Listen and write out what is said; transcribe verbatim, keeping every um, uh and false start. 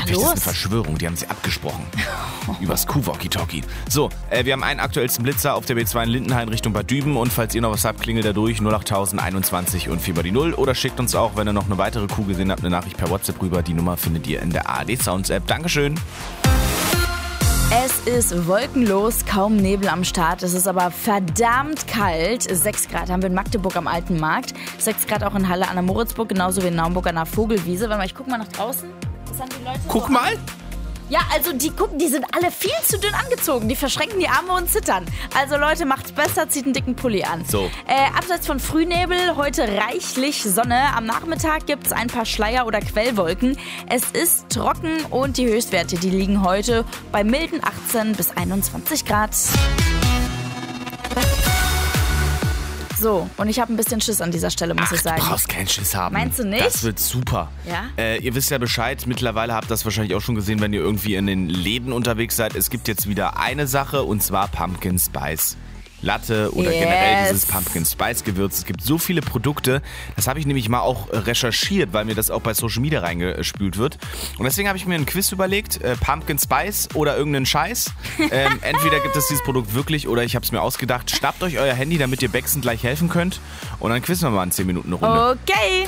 Vielleicht los? ist das eine Verschwörung, die haben sie abgesprochen. Übers Kuh-Walkie-Talkie. So, äh, wir haben einen aktuellsten Blitzer auf der B zwei in Lindenhain Richtung Bad Düben und falls ihr noch was habt, klingelt da durch null acht einundzwanzig und vier mal die null oder schickt uns auch, wenn ihr noch eine weitere Kuh gesehen habt, eine Nachricht per WhatsApp rüber. Die Nummer findet ihr in der A R D Sounds App. Dankeschön. Es ist wolkenlos, kaum Nebel am Start. Es ist aber verdammt kalt. sechs Grad haben wir in Magdeburg am Alten Markt. sechs Grad auch in Halle an der Moritzburg, genauso wie in Naumburg an der Vogelwiese. Warte mal, ich guck mal nach draußen. Was haben die Leute Guck so mal. an? Ja, also die gucken, die sind alle viel zu dünn angezogen. Die verschränken die Arme und zittern. Also Leute, macht's besser, zieht einen dicken Pulli an. So. Äh, abseits von Frühnebel, heute reichlich Sonne. Am Nachmittag gibt's ein paar Schleier- oder Quellwolken. Es ist trocken und die Höchstwerte, die liegen heute bei milden achtzehn bis einundzwanzig Grad. So, und ich habe ein bisschen Schiss an dieser Stelle, muss Ach, ich sagen. du brauchst keinen Schiss haben. Meinst du nicht? Das wird super. Ja? Äh, ihr wisst ja Bescheid, mittlerweile habt ihr das wahrscheinlich auch schon gesehen, wenn ihr irgendwie in den Läden unterwegs seid. Es gibt jetzt wieder eine Sache und zwar Pumpkin Spice Latte oder Yes. generell dieses Pumpkin Spice Gewürz. Es gibt so viele Produkte. Das habe ich nämlich mal auch recherchiert, weil mir das auch bei Social Media reingespült wird. Und deswegen habe ich mir einen Quiz überlegt. Äh, Pumpkin Spice oder irgendeinen Scheiß. Ähm, entweder gibt es dieses Produkt wirklich oder ich habe es mir ausgedacht. Schnappt euch euer Handy, damit ihr Baxen gleich helfen könnt. Und dann quizzen wir mal in zehn Minuten eine Runde. Okay.